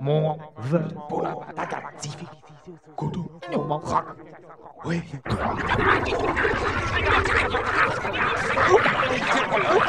Mon veut pour la patate active. Kodo, nous manquera. Oui.